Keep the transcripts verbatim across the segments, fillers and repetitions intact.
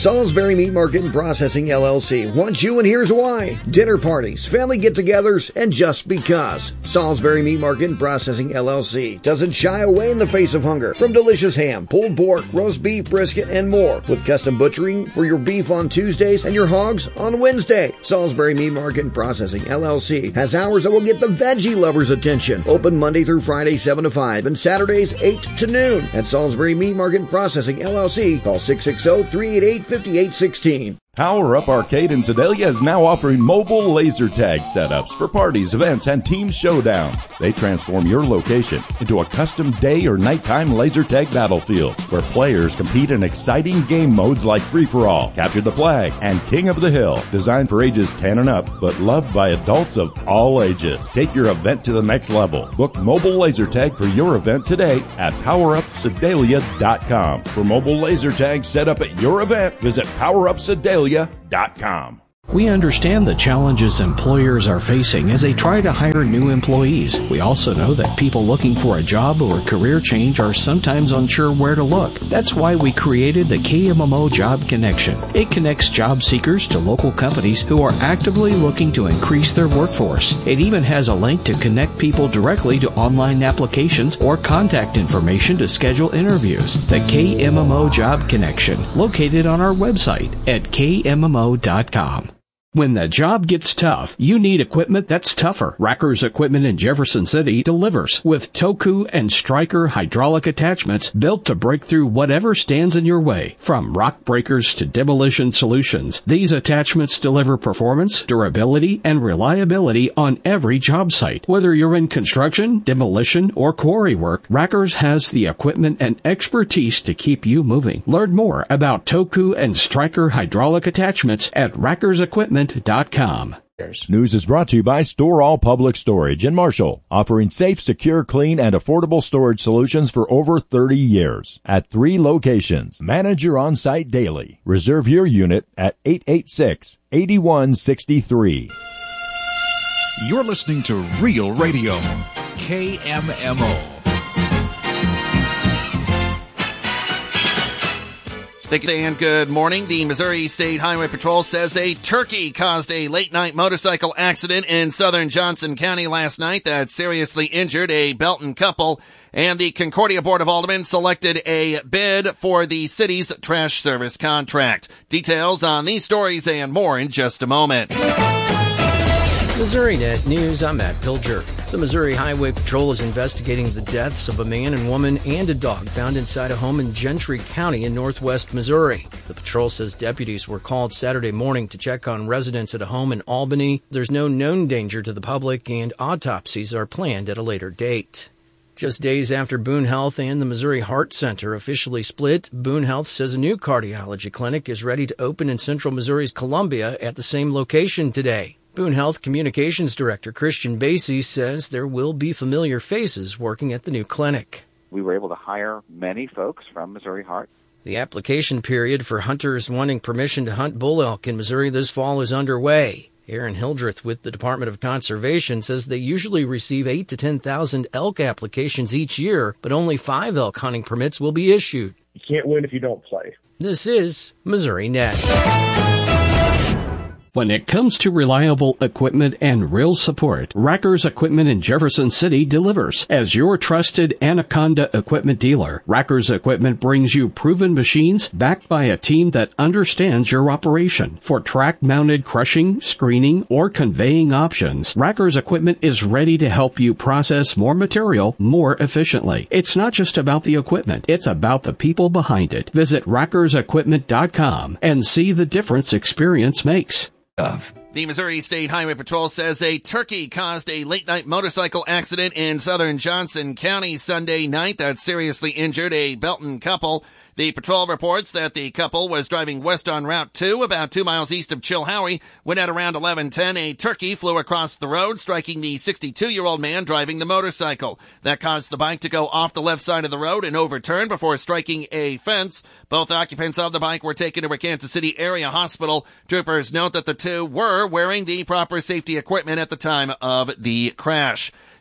Salisbury Meat Market and Processing, L L C wants you, and here's why. Dinner parties, family get-togethers, and just because. Salisbury Meat Market and Processing, L L C doesn't shy away in the face of hunger. From delicious ham, pulled pork, roast beef, brisket, and more. With custom butchering for your beef on Tuesdays and your hogs on Wednesday. Salisbury Meat Market and Processing, L L C has hours that will get the veggie lovers' attention. Open Monday through Friday, seven to five, and Saturdays, eight to noon. At Salisbury Meat Market and Processing, L L C, call six six zero, three eight eight, five eight one six. Power Up Arcade in Sedalia is now offering mobile laser tag setups for parties, events, and team showdowns. They transform your location into a custom day or nighttime laser tag battlefield where players compete in exciting game modes like Free-for-All, Capture the Flag, and King of the Hill. Designed for ages ten and up, but loved by adults of all ages. Take your event to the next level. Book mobile laser tag for your event today at power up sedalia dot com. For mobile laser tag set up at your event, visit power up sedalia dot com. We understand the challenges employers are facing as they try to hire new employees. We also know that people looking for a job or a career change are sometimes unsure where to look. That's why we created the K M M O Job Connection. It connects job seekers to local companies who are actively looking to increase their workforce. It even has a link to connect people directly to online applications or contact information to schedule interviews. The K M M O Job Connection, located on our website at K M M O dot com. When the job gets tough, you need equipment that's tougher. Rackers Equipment in Jefferson City delivers with Toku and Stryker hydraulic attachments built to break through whatever stands in your way. From rock breakers to demolition solutions, these attachments deliver performance, durability, and reliability on every job site. Whether you're in construction, demolition, or quarry work, Rackers has the equipment and expertise to keep you moving. Learn more about Toku and Stryker hydraulic attachments at Rackers Equipment dot com. News is brought to you by Store All Public Storage in Marshall, offering safe, secure, clean, and affordable storage solutions for over thirty years. At three locations, manage your on-site daily. Reserve your unit at eight eight six, eight one six three. You're listening to Real Radio, K M M O. Thank you, and good morning. The Missouri State Highway Patrol says a turkey caused a late-night motorcycle accident in southern Johnson County last night that seriously injured a Belton couple, and the Concordia Board of Aldermen selected a bid for the city's trash service contract. Details on these stories and more in just a moment. MissouriNet News, I'm Matt Pilger. The Missouri Highway Patrol is investigating the deaths of a man and woman and a dog found inside a home in Gentry County in northwest Missouri. The patrol says deputies were called Saturday morning to check on residents at a home in Albany. There's no known danger to the public, and autopsies are planned at a later date. Just days after Boone Health and the Missouri Heart Center officially split, Boone Health says a new cardiology clinic is ready to open in central Missouri's Columbia at the same location today. Boone Health Communications Director Christian Basie says there will be familiar faces working at the new clinic. We were able to hire many folks from Missouri Heart. The application period for hunters wanting permission to hunt bull elk in Missouri this fall is underway. Aaron Hildreth with the Department of Conservation says they usually receive eight to ten thousand elk applications each year, but only five elk hunting permits will be issued. You can't win if you don't play. This is MissouriNet. When it comes to reliable equipment and real support, Rackers Equipment in Jefferson City delivers. As your trusted Anaconda equipment dealer, Rackers Equipment brings you proven machines backed by a team that understands your operation. For track-mounted crushing, screening, or conveying options, Rackers Equipment is ready to help you process more material more efficiently. It's not just about the equipment, it's about the people behind it. Visit rackers equipment dot com and see the difference experience makes. Of. The Missouri State Highway Patrol says a turkey caused a late-night motorcycle accident in southern Johnson County Sunday night that seriously injured a Belton couple. The patrol reports that the couple was driving west on Route two, about two miles east of Chilhowie, when at around eleven ten, a turkey flew across the road, striking the sixty-two-year-old man driving the motorcycle. That caused the bike to go off the left side of the road and overturn before striking a fence. Both occupants of the bike were taken to a Kansas City area hospital. Troopers note that the two were wearing the proper safety equipment at the time of the crash.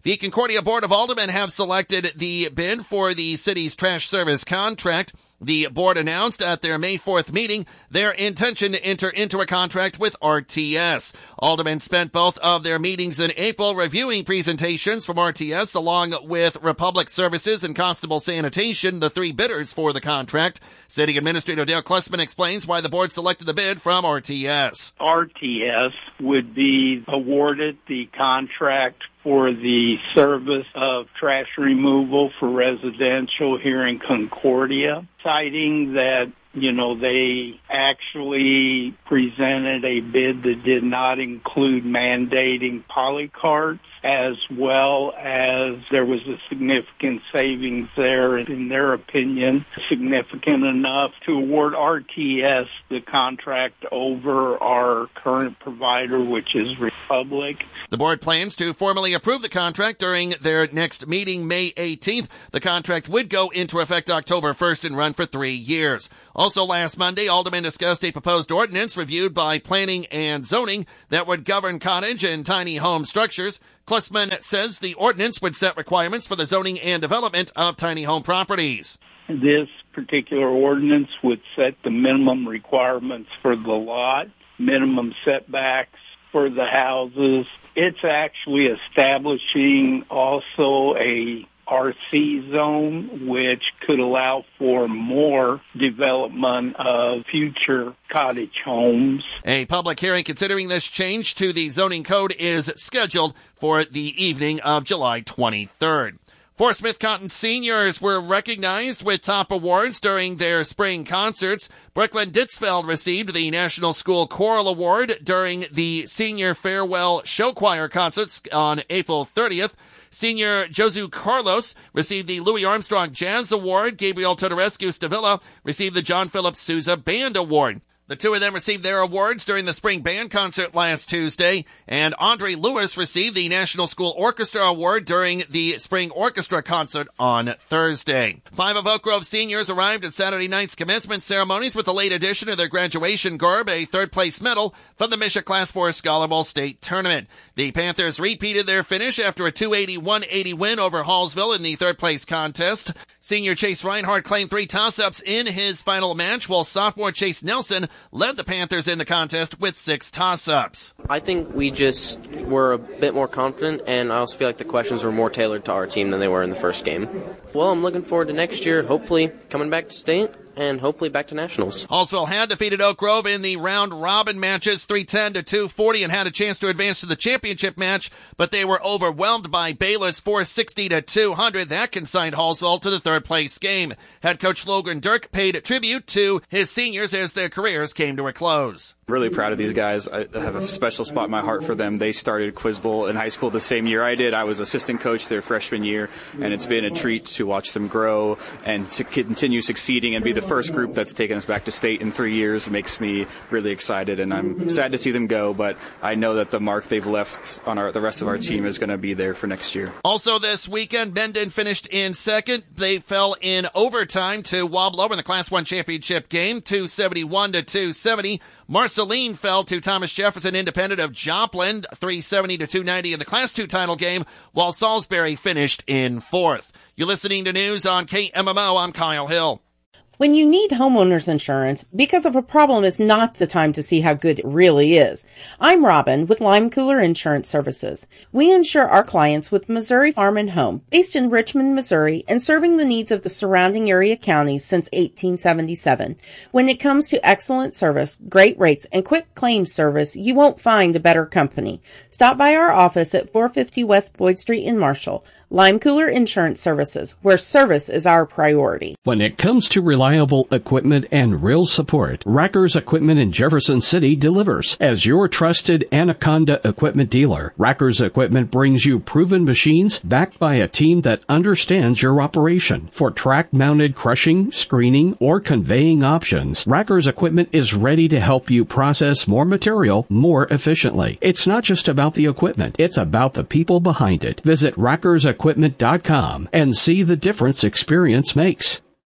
The Concordia Board of Aldermen have selected the bid for the city's trash service contract. The board announced at their May fourth meeting their intention to enter into a contract with R T S. Aldermen spent both of their meetings in April reviewing presentations from R T S along with Republic Services and Constable Sanitation, the three bidders for the contract. City Administrator Dale Klussman explains why the board selected the bid from R T S. R T S would be awarded the contract for the service of trash removal for residential here in Concordia, citing that, you know, they actually presented a bid that did not include mandating polycarts, as well as there was a significant savings there, in their opinion, significant enough to award R T S the contract over our current provider, which is Republic. The board plans to formally approve the contract during their next meeting May eighteenth. The contract would go into effect October first and run for three years. Also last Monday, Aldermen discussed a proposed ordinance reviewed by Planning and Zoning that would govern cottage and tiny home structures. Klussman says the ordinance would set requirements for the zoning and development of tiny home properties. This particular ordinance would set the minimum requirements for the lot, minimum setbacks for the houses. It's actually establishing also a R C zone, which could allow for more development of future cottage homes. A public hearing considering this change to the zoning code is scheduled for the evening of July twenty-third. Four Smith Cotton seniors were recognized with top awards during their spring concerts. Brooklyn Ditzfeld received the National School Choral Award during the Senior Farewell Show Choir concerts on April thirtieth. Senior Josu Carlos received the Louis Armstrong Jazz Award. Gabriel Todorescu Stavilla received the John Philip Sousa Band Award. The two of them received their awards during the spring band concert last Tuesday, and Andre Lewis received the National School Orchestra Award during the spring orchestra concert on Thursday. Five of Oak Grove seniors arrived at Saturday night's commencement ceremonies with the late addition of their graduation garb, a third-place medal from the Misha Class four Scholar Bowl State Tournament. The Panthers repeated their finish after a two eighty to one eighty win over Hallsville in the third-place contest. Senior Chase Reinhardt claimed three toss-ups in his final match, while sophomore Chase Nelson led the Panthers in the contest with six toss-ups. I think we just were a bit more confident, and I also feel like the questions were more tailored to our team than they were in the first game. Well, I'm looking forward to next year, hopefully coming back to state and hopefully back to nationals. Hallsville had defeated Oak Grove in the round-robin matches three ten to two forty and had a chance to advance to the championship match, but they were overwhelmed by Bayless four sixty to two hundred. That consigned Hallsville to the third-place game. Head coach Logan Dirk paid tribute to his seniors as their careers came to a close. Really proud of these guys. I have a special spot in my heart for them. They started Quiz Bowl in high school the same year I did. I was assistant coach their freshman year, and it's been a treat to watch them grow and to continue succeeding and be the first group that's taken us back to state in three years. It makes me really excited, and I'm sad to see them go, but I know that the mark they've left on our, the rest of our team is going to be there for next year. Also this weekend, Mendon finished in second. They fell in overtime to Wobbler in the Class one championship game, two seventy-one to two seventy. Marceline fell to Thomas Jefferson Independent of Joplin, three seventy to two ninety in the Class two title game, while Salisbury finished in fourth. You're listening to news on K M M O. I'm Kyle Hill. When you need homeowners insurance, because of a problem is not the time to see how good it really is. I'm Robin with Lime Cooler Insurance Services. We insure our clients with Missouri Farm and Home, based in Richmond, Missouri, and serving the needs of the surrounding area counties since eighteen seventy-seven. When it comes to excellent service, great rates, and quick claims service, you won't find a better company. Stop by our office at four fifty West Boyd Street in Marshall. Lime Cooler Insurance Services, where service is our priority. When it comes to reliable equipment and real support, Rackers Equipment in Jefferson City delivers. As your trusted Anaconda equipment dealer, Rackers Equipment brings you proven machines backed by a team that understands your operation. For track-mounted crushing, screening, or conveying options, Rackers Equipment is ready to help you process more material more efficiently. It's not just about the equipment, it's about the people behind it. Visit Rackers Equipment dot com and see the difference experience makes.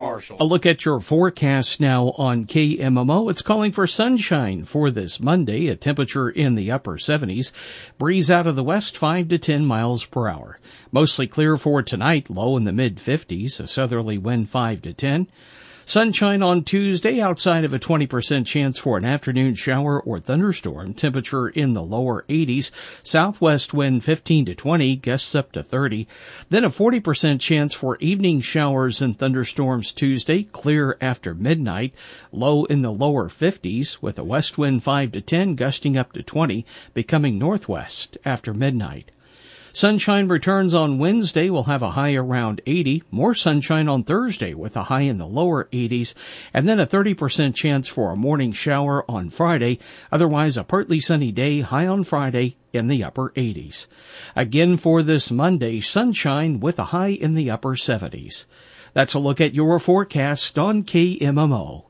Marshall. A look at your forecast now on K M M O. It's calling for sunshine for this Monday, a temperature in the upper seventies. Breeze out of the west, five to ten miles per hour. Mostly clear for tonight, low in the mid-fifties, a southerly wind five to ten. Sunshine on Tuesday, outside of a twenty percent chance for an afternoon shower or thunderstorm. Temperature in the lower eighties. Southwest wind fifteen to twenty, gusts up to thirty. Then a forty percent chance for evening showers and thunderstorms Tuesday. Clear after midnight. Low in the lower fifties with a west wind five to ten, gusting up to twenty, becoming northwest after midnight. Sunshine returns on Wednesday. We'll have a high around eighty. More sunshine on Thursday with a high in the lower eighties. And then a thirty percent chance for a morning shower on Friday. Otherwise, a partly sunny day, high on Friday in the upper eighties. Again for this Monday, sunshine with a high in the upper seventies. That's a look at your forecast on K M M O.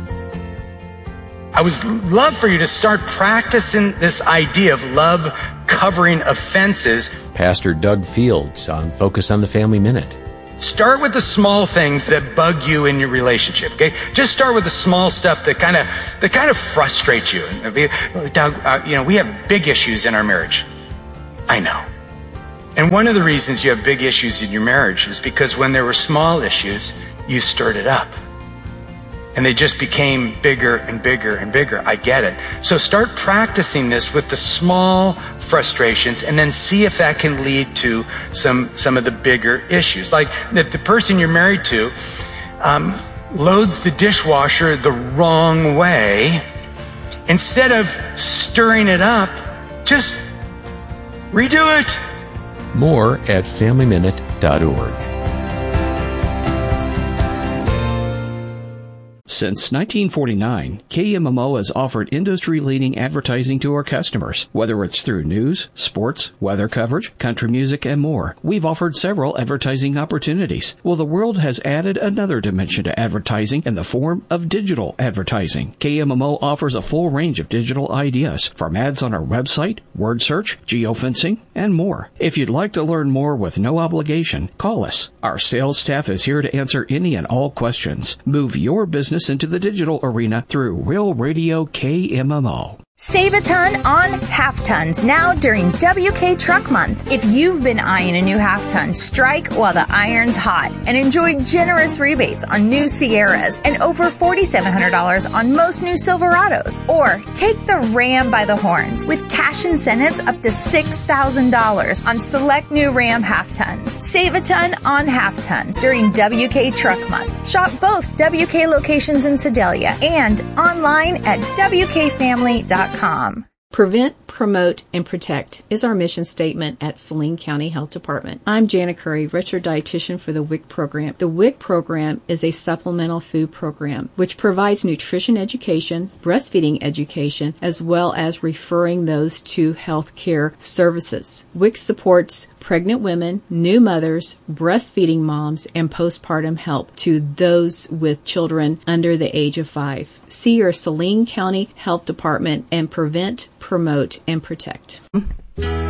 I would love for you to start practicing this idea of love covering offenses. Pastor Doug Fields on Focus on the Family Minute. Start with the small things that bug you in your relationship, okay? Just start with the small stuff that kind of that kind of frustrates you. Doug, uh, you know, we have big issues in our marriage. I know. And one of the reasons you have big issues in your marriage is because when there were small issues, you stirred it up. And they just became bigger and bigger and bigger. I get it. So start practicing this with the small frustrations and then see if that can lead to some, some of the bigger issues. Like if the person you're married to um, loads the dishwasher the wrong way, instead of stirring it up, just redo it. More at family minute dot org. Since nineteen forty-nine, K M M O has offered industry-leading advertising to our customers. Whether it's through news, sports, weather coverage, country music, and more, we've offered several advertising opportunities. Well, the world has added another dimension to advertising in the form of digital advertising. K M M O offers a full range of digital ideas, from ads on our website, word search, geofencing, and more. If you'd like to learn more with no obligation, call us. Our sales staff is here to answer any and all questions. Move your business into the digital arena through Real Radio K M M O. Save a ton on half tons now during W K Truck Month. If you've been eyeing a new half ton, strike while the iron's hot and enjoy generous rebates on new Sierras and over four thousand seven hundred dollars on most new Silverados. Or take the Ram by the horns with cash incentives up to six thousand dollars on select new Ram half tons. Save a ton on half tons during W K Truck Month. Shop both W K locations in Sedalia and online at W K family dot com. Prevent, promote, and protect is our mission statement at Saline County Health Department. I'm Jana Curry, registered dietitian for the W I C program. The W I C program is a supplemental food program which provides nutrition education, breastfeeding education, as well as referring those to health care services. W I C supports pregnant women, new mothers, breastfeeding moms, and postpartum help to those with children under the age of five. See your Saline County Health Department and prevent, promote, and protect.